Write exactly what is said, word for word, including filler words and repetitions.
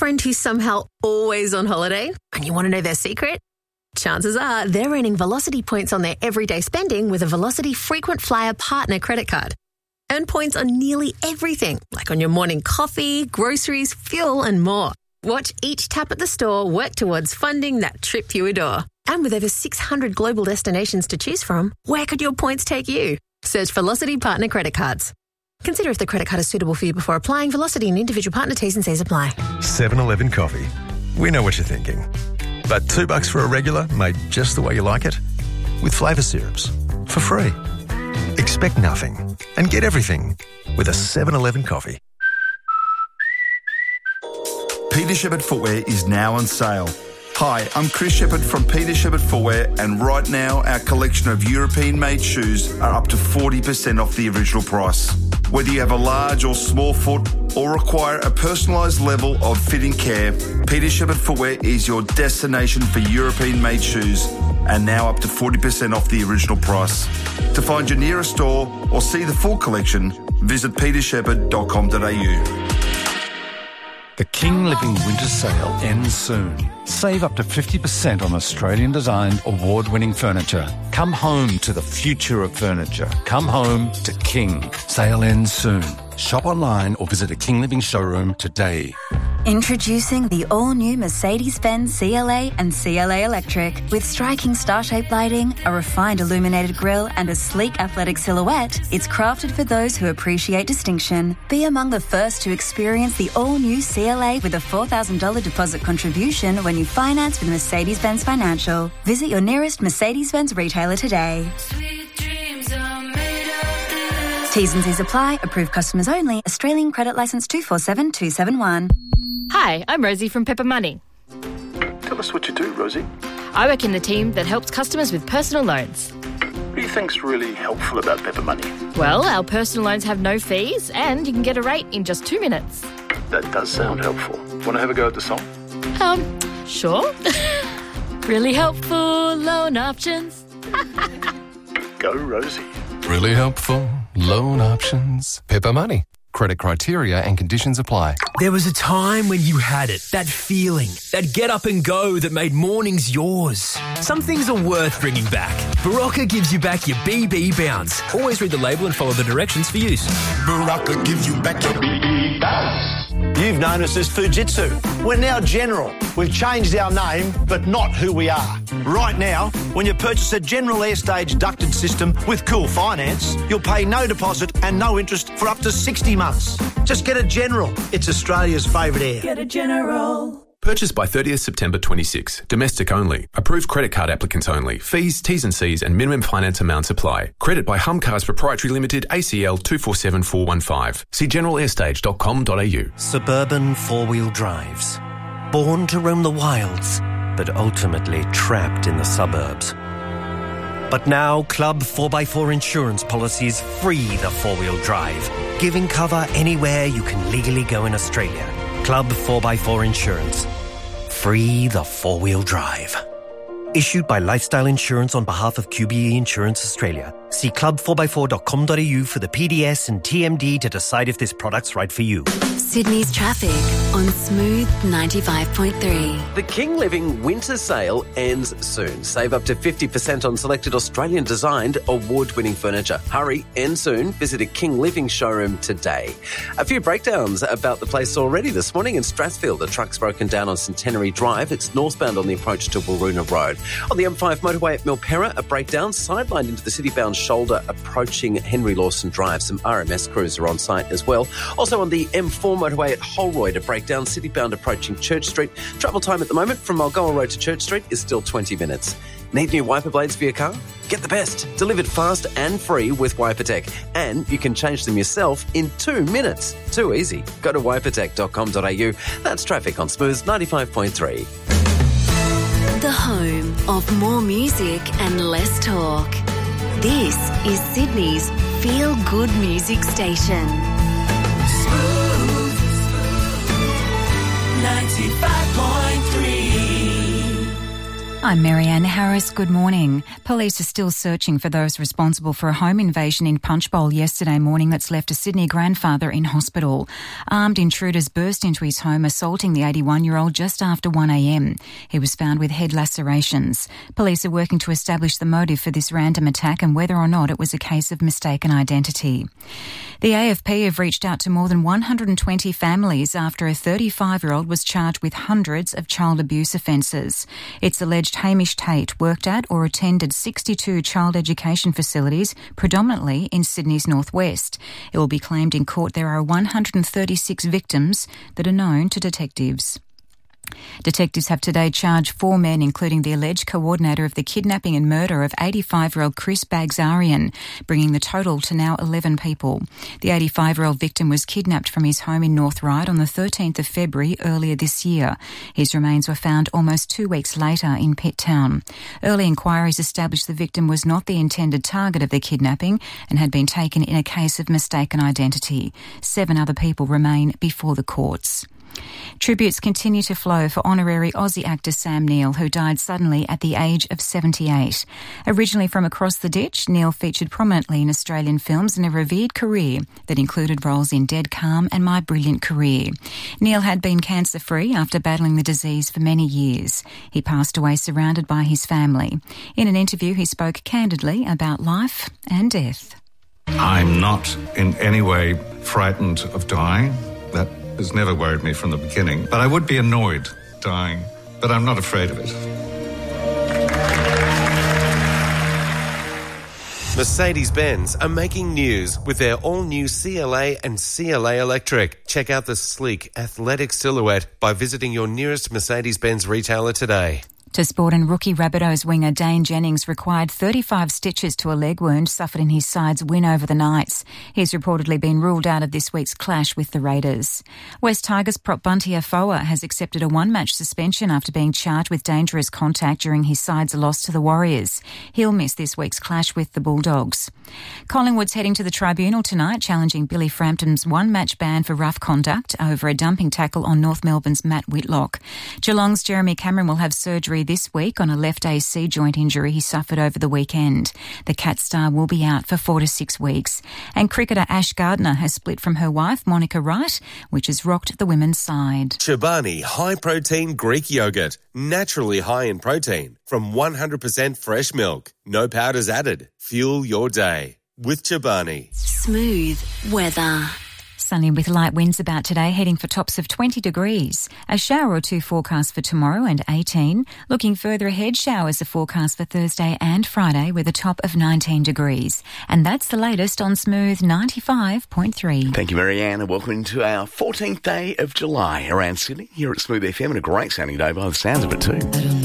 friend who's somehow always on holiday and you want to know their secret? Chances are they're earning Velocity points on their everyday spending with a Velocity Frequent Flyer Partner credit card. Earn points on nearly everything, like on your morning coffee, groceries, fuel and more. Watch each tap at the store work towards funding that trip you adore. And with over six hundred global destinations to choose from, where could your points take you? Search Velocity Partner Credit Cards. Consider if the credit card is suitable for you before applying. Velocity and individual partner T's and C's apply. seven eleven Coffee. We know what you're thinking. But two bucks for a regular made just the way you like it? With flavour syrups. For free. Expect nothing and get everything with a seven eleven Coffee. Peter Shepherd Footwear is now on sale. Hi, I'm Chris Shepherd from Peter Shepherd Footwear, and right now our collection of European-made shoes are up to forty percent off the original price. Whether you have a large or small foot or require a personalised level of fitting care, Peter Shepherd Footwear is your destination for European-made shoes, and now up to forty percent off the original price. To find your nearest store or see the full collection, visit peter shepherd dot com dot a u. The King Living Winter Sale ends soon. Save up to fifty percent on Australian-designed, award-winning furniture. Come home to the future of furniture. Come home to King. Sale ends soon. Shop online or visit a King Living showroom today. Introducing the all-new Mercedes-Benz C L A and C L A Electric. With striking star-shaped lighting, a refined illuminated grille and a sleek athletic silhouette, it's crafted for those who appreciate distinction. Be among the first to experience the all-new C L A with a four thousand dollars deposit contribution when you finance with Mercedes-Benz Financial. Visit your nearest Mercedes-Benz retailer today. T's and C's apply. Approved customers only. Australian credit licence two four seven two seven one. Hi, I'm Rosie from Pepper Money. Tell us what you do, Rosie. I work in the team that helps customers with personal loans. What do you think's really helpful about Pepper Money? Well, our personal loans have no fees and you can get a rate in just two minutes. That does sound helpful. Want to have a go at the song? Um, sure. Really helpful loan options. Go, Rosie. Really helpful loan options. Pepper Money. Credit criteria and conditions apply. There was a time when you had it, that feeling, that get up and go that made mornings yours. Some things are worth bringing back. Barocca gives you back your B B bounce. Always read the label and follow the directions for use. Barocca gives you back your B B bounce. You've known us as Fujitsu. We're now General. We've changed our name, but not who we are. Right now, when you purchase a General Airstage ducted system with Cool Finance, you'll pay no deposit and no interest for up to sixty months. Just get a General. It's Australia's favourite air. Get a General. Purchase by thirtieth September twenty-six. Domestic only. Approved credit card applicants only. Fees, T's and C's and minimum finance amounts apply. Credit by Hum Cars Proprietary Limited, A C L two four seven four one five. See general airstage dot com dot a u. Suburban four-wheel drives. Born to roam the wilds, but ultimately trapped in the suburbs. But now Club four by four insurance policies free the four-wheel drive, giving cover anywhere you can legally go in Australia. Club four by four Insurance. Free the four-wheel drive. Issued by Lifestyle Insurance on behalf of Q B E Insurance Australia. See club four by four dot com dot a u for the P D S and T M D to decide if this product's right for you. Sydney's traffic on Smooth ninety-five point three. The King Living Winter Sale ends soon. Save up to fifty percent on selected Australian-designed, award-winning furniture. Hurry, end soon. Visit a King Living showroom today. A few breakdowns about the place already this morning in Strathfield. A truck's broken down on Centenary Drive. It's northbound on the approach to Waroona Road. On the M five motorway at Milperra, a breakdown sidelined into the city-bound shoulder approaching Henry Lawson Drive. Some R M S crews are on site as well. Also on the M four motorway at Holroyd, a breakdown city-bound approaching Church Street. Travel time at the moment from Mulgoa Road to Church Street is still twenty minutes. Need new wiper blades for your car? Get the best. Delivered fast and free with WiperTech. And you can change them yourself in two minutes. Too easy. Go to wiper tech dot com dot a u. That's traffic on Smooth ninety-five point three. The home of more music and less talk. This is Sydney's feel-good music station. Smooth ninety-five point three. I'm Marianne Harris. Good morning. Police are still searching for those responsible for a home invasion in Punchbowl yesterday morning that's left a Sydney grandfather in hospital. Armed intruders burst into his home, assaulting the eighty-one-year-old just after one a m. He was found with head lacerations. Police are working to establish the motive for this random attack and whether or not it was a case of mistaken identity. The A F P have reached out to more than one hundred twenty families after a thirty-five-year-old was charged with hundreds of child abuse offences. It's alleged Hamish Tate worked at or attended sixty-two child education facilities, predominantly in Sydney's northwest. It will be claimed in court there are one hundred thirty-six victims that are known to detectives. Detectives have today charged four men, including the alleged coordinator of the kidnapping and murder of eighty-five-year-old Chris Bagzarian, bringing the total to now eleven people. The eighty-five-year-old victim was kidnapped from his home in North Ryde on the thirteenth of February earlier this year. His remains were found almost two weeks later in Pitt Town. Early inquiries established the victim was not the intended target of the kidnapping and had been taken in a case of mistaken identity. Seven other people remain before the courts. Tributes continue to flow for honorary Aussie actor Sam Neill, who died suddenly at the age of seventy-eight. Originally from across the ditch, Neill featured prominently in Australian films and a revered career that included roles in Dead Calm and My Brilliant Career. Neill had been cancer-free after battling the disease for many years. He passed away surrounded by his family. In an interview, he spoke candidly about life and death. I'm not in any way frightened of dying. That has never worried me from the beginning. But I would be annoyed dying, but I'm not afraid of it. Mercedes-Benz are making news with their all-new C L A and C L A Electric. Check out the sleek, athletic silhouette by visiting your nearest Mercedes-Benz retailer today. To sport, and rookie Rabbitohs winger Dane Jennings required thirty-five stitches to a leg wound suffered in his side's win over the Knights. He's reportedly been ruled out of this week's clash with the Raiders. West Tigers prop Bunty Afoa has accepted a one-match suspension after being charged with dangerous contact during his side's loss to the Warriors. He'll miss this week's clash with the Bulldogs. Collingwood's heading to the tribunal tonight, challenging Billy Frampton's one-match ban for rough conduct over a dumping tackle on North Melbourne's Matt Whitlock. Geelong's Jeremy Cameron will have surgery this week on a left A C joint injury he suffered over the weekend. The Cat star will be out for four to six weeks. And cricketer Ash Gardner has split from her wife, Monica Wright, which has rocked the women's side. Chobani high-protein Greek yogurt, naturally high in protein, from one hundred percent fresh milk. No powders added. Fuel your day with Chobani. Smooth weather. Sunny with light winds about today, heading for tops of twenty degrees. A shower or two forecast for tomorrow and eighteen. Looking further ahead, showers are forecast for Thursday and Friday with a top of nineteen degrees. And that's the latest on Smooth ninety-five point three. Thank you, Marianne, and welcome to our fourteenth day of July around Sydney here at Smooth F M, and a great sounding day by the sounds of it too.